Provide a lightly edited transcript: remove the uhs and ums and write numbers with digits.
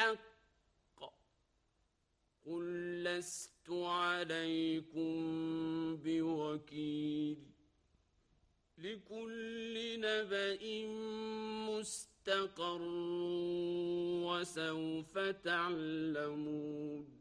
الحق قل لست عليكم بوكيل لكل نبأ مستقر وسوف تعلمون